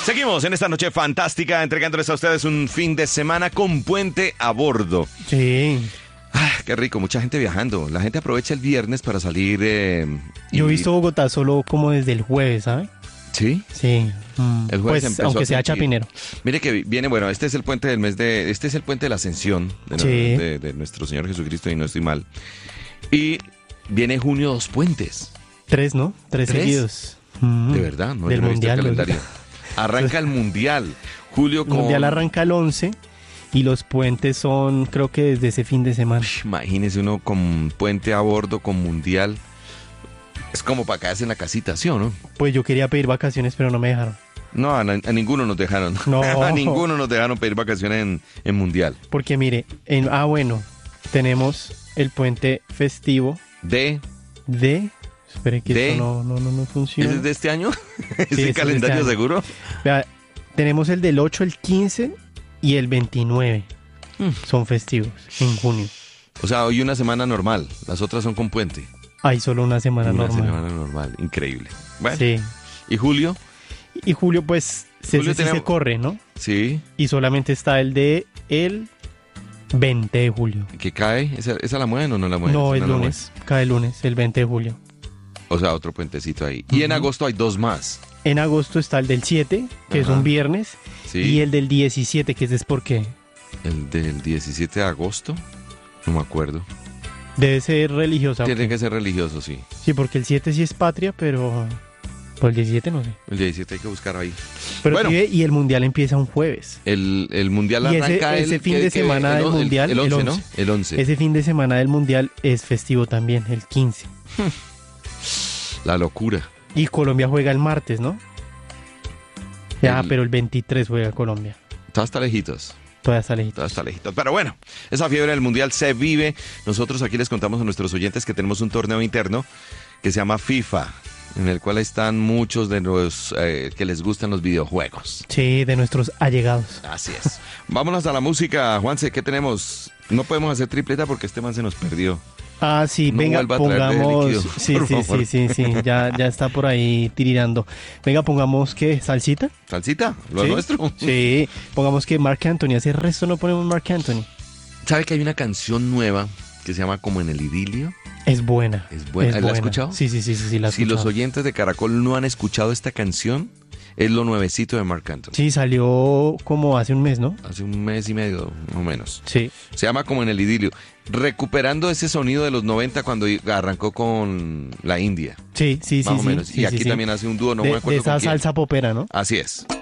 Seguimos en esta noche fantástica entregándoles a ustedes un fin de semana con puente a bordo. Sí. Qué rico, mucha gente viajando. La gente aprovecha el viernes para salir. Yo he visto Bogotá solo como desde el jueves, ¿sabe? ¿Sí? Sí. El jueves pues empezó aunque a sea sentir. Chapinero. Mire que viene, bueno, este es el puente del mes de. Este es el puente de la Ascensión Sí. de nuestro Señor Jesucristo, y no estoy mal. Y viene junio 2 puentes. 3, ¿no? 3 ¿3? seguidos. De verdad, no Del yo no he visto el mundial. calendario. Arranca el mundial. Julio El con. mundial arranca el 11 y los puentes son, creo que desde ese fin de semana. Imagínese uno con puente a bordo, con mundial. Es como para quedarse en la casita, ¿sí o no? Pues yo quería pedir vacaciones, pero no me dejaron. No, a ninguno nos dejaron. No. A ninguno nos dejaron pedir vacaciones en mundial. Porque mire, bueno, tenemos el puente festivo De. Espere que De- esto no funciona. ¿Ese es de este año? Sí, ¿Ese ese es de calendario este año. seguro? Vea, tenemos el del 8, el 15 y el 29. Son festivos en junio. O sea, hoy una semana normal. Las otras son con puente. Hay solo una semana Una normal. semana normal. Increíble. Bueno. Sí. ¿Y julio? Y julio, pues, Julio sí tenemos- se corre, ¿no? Sí. Y solamente está el de el 20 de julio. ¿Qué cae? ¿Esa la mueven o no la mueven? No, Esa el la lunes. Cae el lunes, el 20 de julio. mueven. O sea, otro puentecito ahí. Y en agosto hay 2 más. En agosto está el del 7, que es Ajá. un viernes. Sí. Y el del 17, que ese es por qué. El del 17 de agosto. No me acuerdo. Debe ser religiosa. ¿o Tiene qué? que ser religioso, sí. Sí, porque el 7 sí es patria, pero el 17 no sé. El 17 hay que buscar ahí. Pero Bueno. sí ve, y el mundial empieza un jueves. El mundial Y ese- arranca ese el fin de semana del mundial, el 11, el ¿no? 11. El 11. Ese fin de semana del mundial es festivo también, el 15. La locura. Y Colombia juega el martes, ¿no? Ya, El- pero el 23 juega Colombia. Todo hasta lejitos. Todavía está lejito. Todo está lejitos. Pero bueno, esa fiebre del mundial se vive. Nosotros aquí les contamos a nuestros oyentes que tenemos un torneo interno que se llama FIFA, en el cual están muchos de los que les gustan los videojuegos. Sí, de nuestros allegados. Así es. Vámonos a la música, Juanse. ¿Qué tenemos? No podemos hacer tripleta porque este man se nos perdió. Ah, sí, No venga, vuelva a traer de pongamos. líquido, Sí, por sí, favor. sí, ya está por ahí tirirando. Venga, pongamos que salsita. ¿Salsita? ¿Lo ¿Sí? nuestro? Sí, pongamos que Marc Anthony. Hace resto no ponemos Marc Anthony. ¿Sabe que hay una canción nueva que se llama Como en el idilio? Es buena. Es buena. ¿La has escuchado? Sí, la he Si los escuchado. oyentes de Caracol no han escuchado esta canción, es lo nuevecito de Marc Anthony. Sí, salió como hace un mes, ¿no? Hace un mes y medio, más o menos. Sí. Se llama Como en el idilio. Recuperando ese sonido de los 90 cuando arrancó con la India. Sí, Más o menos. sí, Y aquí sí. también hace un dúo, no me de acuerdo esa con quién. salsa popera, ¿no? Así es.